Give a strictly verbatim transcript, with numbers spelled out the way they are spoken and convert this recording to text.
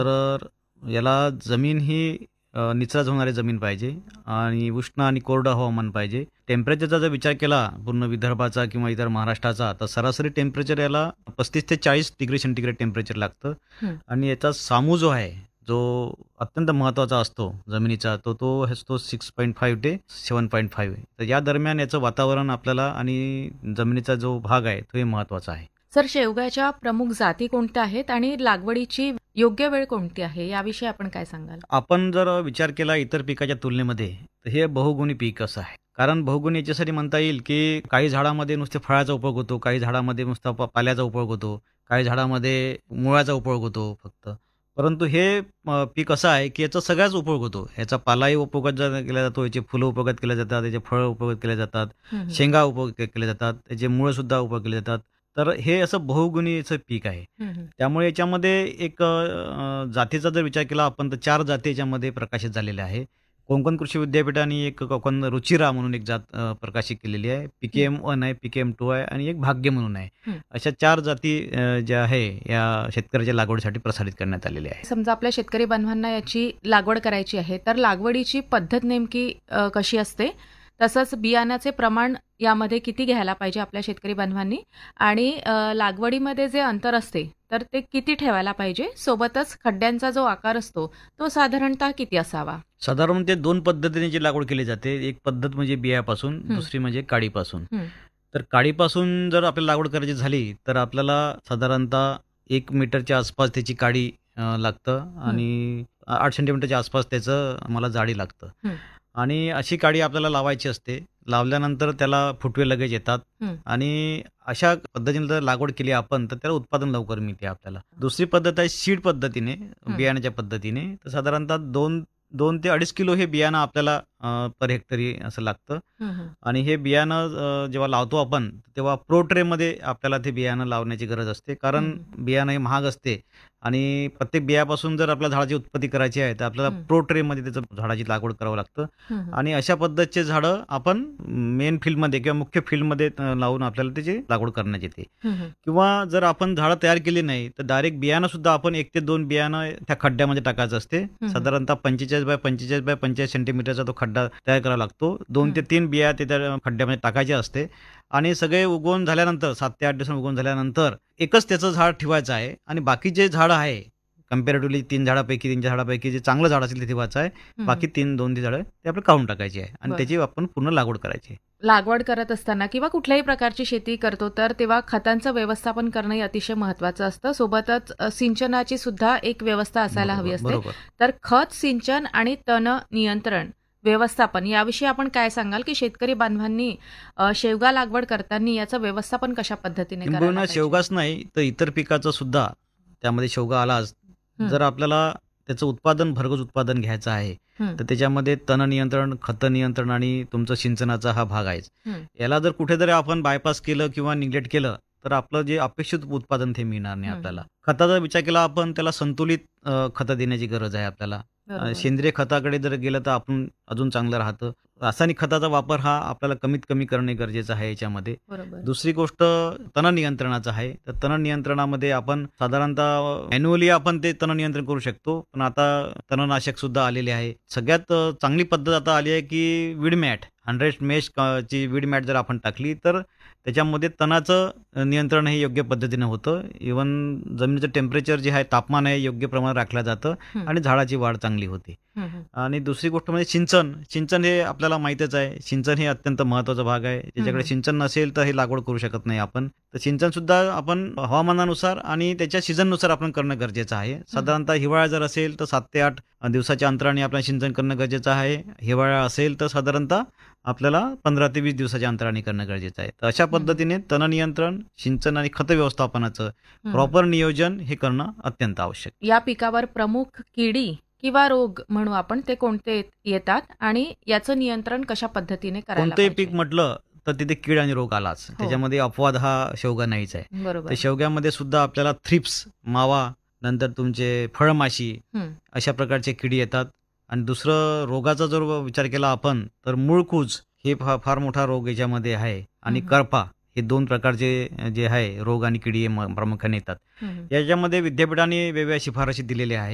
तर याला जमीन ही अ, निचरा होणारी जमीन पाहिजे आणि उष्ण आणि कोरडं हवामान पाहिजे. टेम्परेचरचा जर विचार केला पूर्ण विदर्भाचा किंवा इतर महाराष्ट्राचा, तर सरासरी टेम्परेचर याला पस्तीस ते चाळीस डिग्री सेंटीग्रेड टेम्परेचर लागतं. हं. आणि याचा सामू जो आहे, जो अत्यंत महत्त्वाचा असतो जमिनीचा, तो तो असतो सिक्स पॉईंट फाईव्ह ते सेवन पॉईंट फाईव्ह. तर या दरम्यान याचं वातावरण आपल्याला आणि जमिनीचा जो भाग आहे तोही महत्त्वाचा आहे. सर, शेवग्याच्या प्रमुख जाती कोणत्या आहेत आणि लागवडीची योग्य वेळ कोणती आहे याविषयी आपण काय सांगाल? आपण जर विचार केला इतर पिकाच्या तुलनेमध्ये, तर हे बहुगुणी पीक असं आहे. कारण बहुगुणी याच्यासाठी म्हणता येईल, की काही झाडामध्ये नुसते फळाचा उपयोग होतो, काही झाडामध्ये नुसता प पाल्याचा उपयोग होतो, काही झाडामध्ये मुळाचा उपयोग होतो फक्त. परंतु हे अ, पीक असं आहे, की याचा सगळाच उपयोग होतो. याचा पालाही उपयोगात जा केला जातो, याची फुलं उपयोगात केल्या जातात, याचे फळं उपयोगात केले जातात, हं, हं. शेंगा उपयोग के केले जातात, त्याचे मुळंसुद्धा उपयोग केले जातात. तर हे असं बहुगुणी असं पीक आहे. हं, हं. त्यामुळे याच्यामध्ये एक अ, अ, जातीचा जर विचार केला आपण तर चार जाती याच्यामध्ये प्रकाशित झालेल्या आहे. कोकण कृषी विद्यापीठाने एक कोकण रुचिरा म्हणून एक जात अ, प्रकाशित केलेली आहे. हं, पीकेएम वन आहे, पीकेएम टू आहे आणि एक भाग्य म्हणून आहे. हं. अशा चार जाती अ, ज्या आहे या शेतकऱ्याच्या लागवडीसाठी प्रसारित करण्यात आलेल्या आहे. समजा आपल्या शेतकरी बांधवांना याची लागवड करायची आहे, तर लागवडीची पद्धत नेमकी अ, कशी असते? तसंच बियाण्याचे प्रमाण यामध्ये किती घ्यायला पाहिजे आपल्या शेतकरी बांधवांनी? आणि अ, लागवडीमध्ये जे अंतर असते, तर ते किती ठेवायला पाहिजे? सोबतच खड्ड्यांचा जो आकार असतो, तो साधारणतः किती असावा? साधारण ते दोन पद्धतीने जी लागवड केली जाते. एक पद्धत म्हणजे बियापासून, हं, दुसरी म्हणजे काडीपासून. हं, तर काडीपासून जर आपल्याला लागवड करायची झाली, तर आपल्याला साधारणतः एक मीटरच्या आसपास त्याची काडी अ, लागतं हं, आणि आठ सेंटीमीटरच्या आसपास त्याचं आम्हाला जाडी लागतं. हं, आणि अशी काडी आपल्याला लावायची असते. लावल्यानंतर त्याला फुटवे लगेच येतात हं, आणि अशा पद्धतीने जर लागवड केली आपण, तर त्याला उत्पादन लवकर मिळते आपल्याला. दुसरी पद्धत आहे सीड पद्धतीने, हं, बियाण्याच्या पद्धतीने. तर साधारणतः दोन दोन ते अडीच किलो हे बियाणं आपल्याला अ, पर हेक्टरी असं लागतं. हं, हं, आणि हे बियाणं अ, जेव्हा लावतो आपण, तेव्हा प्रो ट्रेमध्ये आपल्याला ते बियाणं लावण्याची गरज असते. हं, कारण बियाणं हे महाग असते आणि प्रत्येक बियापासून जर आपल्याला झाडाची उत्पत्ती करायची आहे, तर आपल्याला हं, प्रो ट्रेमध्ये त्याचं झाडाची लागवड करावं लागतं. हं, हं, आणि अशा पद्धतीचे झाडं आपण मेन फील्डमध्ये किंवा मुख्य फील्डमध्ये अ, लावून आपल्याला त्याची लागवड करण्यात येते. हं, हं, किंवा जर आपण झाडं तयार केली नाही, तर डायरेक्ट बियाणंसुद्धा आपण एक ते दोन बियाणं त्या खड्ड्यामध्ये टाकायचं असते. हं, हं, साधारणतः पंचेचाळीस बाय पंचेचाळीस बाय पंचेचाळीस सेंटीमीटरचा तो खड्डा तयार करावा लागतो. दोन ते हं, तीन बिया ते त्या खड्ड्यामध्ये टाकायचे असते आणि सगळे उगवून झाल्यानंतर सात ते आठ दिवसांनी उगवून झाल्यानंतर एकच त्याचं झाड ठेवायचं आहे आणि बाकी जे झाडं आहे कंपॅरेटिव्हली तीन झाडापैकी तीन झाडापैकी जे चांगलं झाड असेल ते ठेवायचं आहे. हं, बाकी तीन दोन ती झाडं ते आपलं काढून टाकायची आहे आणि बरं. त्याची आपण पूर्ण लागवड करायची आहे. लागवड करत असताना किंवा कुठल्याही प्रकारची शेती करतो तर तेव्हा खतांचं व्यवस्थापन करणं हे अतिशय महत्त्वाचं असतं. सोबतच अ, सिंचनाची सुद्धा एक व्यवस्था असायला हवी बरोबर, असते. बरोबर. तर खत सिंचन आणि तण नियंत्रण व्यवस्थापन याविषयी आपण काय सांगाल, की शेतकरी बांधवांनी अ, शेवगा लागवड करताना याचं व्यवस्थापन कशा पद्धतीने करायला किंबहुना पाहिजे? शेवगाच नाही तर इतर पिकाचं सुद्धा त्यामध्ये शेवगा आलाच. हं, जर आपल्याला त्याचं उत्पादन भरघोस उत्पादन घ्यायचं आहे, हं, तर त्याच्यामध्ये तण नियंत्रण, खत नियंत्रण आणि तुमचं सिंचनाचा हा भाग आहेच. हं, याला जर कुठेतरी आपण बायपास केलं किंवा निग्लेक्ट केलं, तर आपलं जे अपेक्षित उत्पादन ते मिळणार नाही हं, आपल्याला. हं. खताचा विचार केला आपण त्याला संतुलित अ, खतं देण्याची गरज आहे आपल्याला. अ, बरोबर. सेंद्रिय खताकडे जर गेलं तर आपण अजून चांगलं राहतं. रासायनिक खताचा वापर हा आपल्याला कमीत कमी करणे गरजेचं आहे याच्यामध्ये. बरोबर. दुसरी गोष्ट तण नियंत्रणाचं आहे. तर तण नियंत्रणामध्ये आपण साधारणतः मॅन्युअली आपण ते तण नियंत्रण करू शकतो. पण आता तणनाशक सुद्धा आलेले आहे. सगळ्यात अ, चांगली पद्धत आता आली आहे की वीड मॅट हंड्रेड मेश ची वीड मॅट जर आपण टाकली तर त्याच्यामध्ये तणाचं अ, नियंत्रण हे योग्य पद्धतीनं होतं. इव्हन जमिनीचं टेम्परेचर जे आहे तापमान आहे योग्य प्रमाणात राखलं जातं हं, आणि झाडाची वाढ चांगली होते. हं, हं, आणि दुसरी गोष्ट म्हणजे सिंचन. सिंचन हे आपल्याला माहीतच आहे. सिंचन हे अत्यंत महत्त्वाचा भाग आहे. हं, ज्याच्याकडे हं, सिंचन नसेल तर हे लागवड करू शकत नाही आपण. तर सिंचनसुद्धा आपण हवामानानुसार आणि त्याच्या सीझननुसार आपण करणं गरजेचं आहे. हं, हं, साधारणतः हिवाळा जर असेल तर सात ते आठ दिवसाच्या अंतराने आपल्याला सिंचन करणं गरजेचं आहे. हिवाळा असेल तर साधारणतः आपल्याला पंधरा ते वीस दिवसाच्या अंतराने करणं गरजेचं आहे. तर अशा हं, हं, पद्धतीने तण नियंत्रण, सिंचन आणि खत व्यवस्थापनाचं हं, हं. प्रॉपर नियोजन हे करणं अत्यंत आवश्यक. या पिकावर प्रमुख किडी किंवा रोग म्हणू आपण ते कोणते येत- येतात आणि याचं नियंत्रण कशा पद्धतीने करायला कोणतंही पाहिजे? पीक म्हटलं तर तिथे कीड आणि रोग आलाच. हो, त्याच्यामध्ये अपवाद हा शेवगा नाहीच आहे. तर बरोबर. शेवग्यामध्ये सुद्धा आपल्याला थ्रिप्स, मावा, नंतर तुमचे फळमाशी हं, अशा प्रकारचे किडी येतात. आणि दुसरं रोगाचा जर विचार केला आपण तर मूळकूज हे फा फार मोठा रोग याच्यामध्ये आहे हं, आणि हं, करपा हे दोन प्रकारचे जे आहे रोग आणि किडी हे म- प्रामुख्याने येतात. हं, हं. याच्यामध्ये विद्यापीठाने वेगवेगळ्या शिफारशी दिलेल्या आहेत.